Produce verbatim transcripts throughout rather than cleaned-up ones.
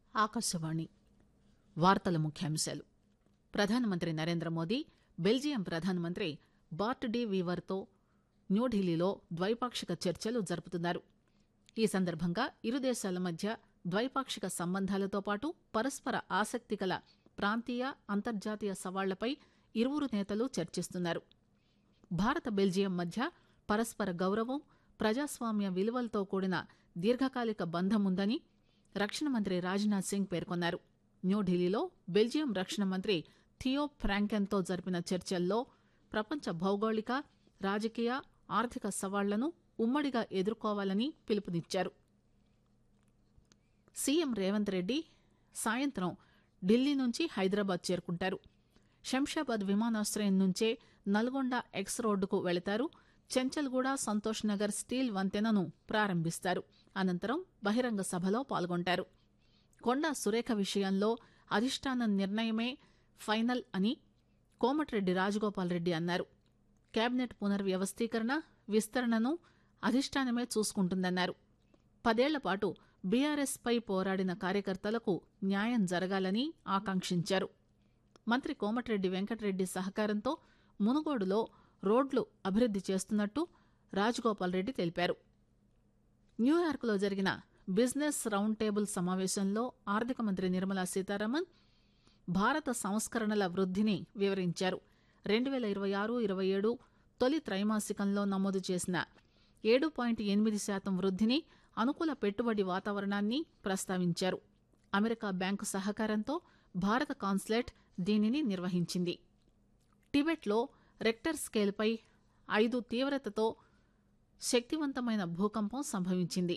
ఆకాశవాణి వార్తల ముఖ్యాంశాలు. ప్రధానమంత్రి నరేంద్ర మోదీ బెల్జియం ప్రధానమంత్రి బార్ట్ డి వీవర్తో న్యూఢిల్లీలో ద్వైపాక్షిక చర్చలు జరుపుతున్నారు. ఈ సందర్భంగా ఇరు దేశాల మధ్య ద్వైపాక్షిక సంబంధాలతో పాటు పరస్పర ఆసక్తిగల ప్రాంతీయ అంతర్జాతీయ సవాళ్లపై ఇరువురు నేతలు చర్చిస్తున్నారు. భారత బెల్జియం మధ్య పరస్పర గౌరవం, ప్రజాస్వామ్య విలువలతో కూడిన దీర్ఘకాలిక బంధం ఉందని రక్షణ మంత్రి రాజ్నాథ్ సింగ్ పేర్కొన్నారు. న్యూఢిల్లీలో బెల్జియం రక్షణ మంత్రి థియో ఫ్రాంకెన్తో జరిపిన చర్చల్లో ప్రపంచ భౌగోళిక, రాజకీయ, ఆర్థిక సవాళ్లను ఉమ్మడిగా ఎదుర్కోవాలని పిలుపునిచ్చారు. సీఎం రేవంత్ రెడ్డి సాయంత్రం ఢిల్లీ నుంచి హైదరాబాద్ చేరుకుంటారు. శంషాబాద్ విమానాశ్రయం నుంచే నల్గొండ ఎక్స్ రోడ్డుకు వెళతారు. చెంచల్గూడ, సంతోష్ నగర్ స్టీల్ వంతెనను ప్రారంభిస్తారు. అనంతరం బహిరంగ సభలో పాల్గొంటారు. కొండా సురేఖ విషయంలో అధిష్టానం నిర్ణయమే ఫైనల్ అని కోమటిరెడ్డి రాజగోపాల్ రెడ్డి అన్నారు. కేబినెట్ పునర్వ్యవస్థీకరణ, విస్తరణను అధిష్టానమే చూసుకుంటుందన్నారు. పదేళ్ల పాటు బీఆర్ఎస్ పై పోరాడిన కార్యకర్తలకు న్యాయం జరగాలని ఆకాంక్షించారు. మంత్రి కోమటిరెడ్డి వెంకటరెడ్డి సహకారంతో మునుగోడులో రోడ్లు అభివృద్ది చేస్తున్నట్టు రాజగోపాల్ రెడ్డి తెలిపారు. న్యూయార్క్లో జరిగిన బిజినెస్ రౌండ్ టేబుల్ సమావేశంలో ఆర్థిక మంత్రి నిర్మలా సీతారామన్ భారత సంస్కరణల వృద్దిని వివరించారు. రెండు పేల ఇరవై ఆరు ఇరవై ఏడు తొలి త్రైమాసికంలో నమోదు చేసిన ఏడు పాయింట్ ఎనిమిది శాతం వృద్దిని, అనుకూల పెట్టుబడి వాతావరణాన్ని ప్రస్తావించారు. అమెరికా బ్యాంకు సహకారంతో భారత కాన్సులేట్ దీనిని నిర్వహించింది. టిబెట్లో రెక్టర్ స్కేల్పై ఐదు తీవ్రతతో శక్తివంతమైన భూకంపం సంభవించింది.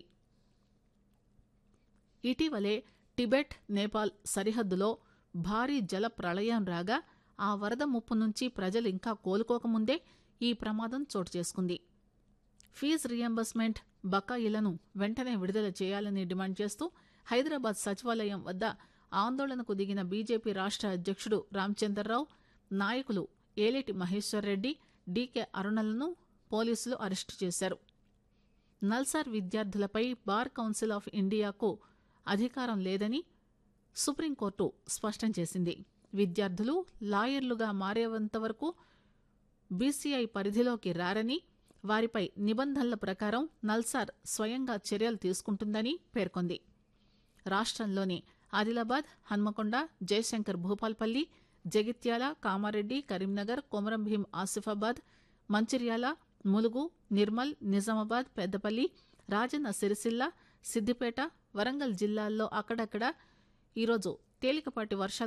ఇటీవలే టిబెట్, నేపాల్ సరిహద్దులో భారీ జల ప్రళయం రాగా ఆ వరద ముప్పు నుంచి ప్రజలు ఇంకా కోలుకోకముందే ఈ ప్రమాదం చోటు చేసుకుంది. ఫీజు రియంబర్స్మెంట్ బకాయిలను వెంటనే విడుదల చేయాలని డిమాండ్ చేస్తూ హైదరాబాద్ సచివాలయం వద్ద ఆందోళనకు దిగిన బీజేపీ రాష్ట్ర అధ్యక్షుడు రామచంద్రరావు, నాయకులు ఏలేటి మహేశ్వర్ రెడ్డి, డీకే అరుణలను పోలీసులు అరెస్టు చేశారు. నల్సార్ విద్యార్థులపై బార్ కౌన్సిల్ ఆఫ్ ఇండియాకు అధికారం లేదని సుప్రీంకోర్టు స్పష్టం చేసింది. విద్యార్థులు లాయర్లుగా మారేంత వరకు బీసీఐ పరిధిలోకి రారని, వారిపై నిబంధనల ప్రకారం నల్సార్ స్వయంగా చర్యలు తీసుకుంటుందని పేర్కొంది. రాష్ట్రంలోని ఆదిలాబాద్, హన్మకొండ, జయశంకర్ భూపాల్పల్లి, జగిత్యాల, కామారెడ్డి, కరీంనగర్, కొమరంభీం ఆసిఫాబాద్, మంచిర్యాల, ములుగు, నిర్మల్, నిజామాబాద్, పెద్దపల్లి, రాజన్న సిరిసిల్ల, సిద్దిపేట, వరంగల్ జిల్లాల్లో అక్కడక్కడ ఈరోజు తేలికపాటి వర్షాలు